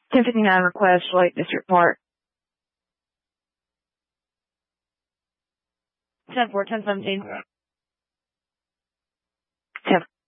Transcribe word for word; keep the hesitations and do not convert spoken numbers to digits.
ten fifty-nine request, Lake District Park. ten four, ten seventeen. ten